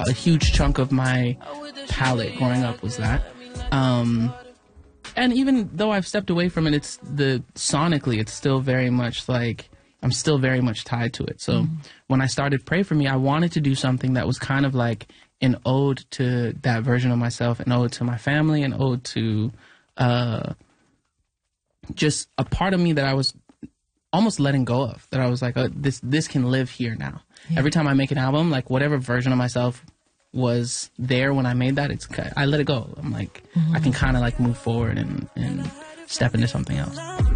a huge chunk of my palette growing up was that. And even though I've stepped away from it, sonically, it's still very much like, I'm still very much tied to it. So when I started Pray For Me, I wanted to do something that was kind of like an ode to that version of myself, an ode to my family, an ode to just a part of me that I was almost letting go of, that I was like, this can live here now. Yeah. Every time I make an album, like whatever version of myself was there when I made that, I let it go. I'm like, I can kind of like move forward and step into something else.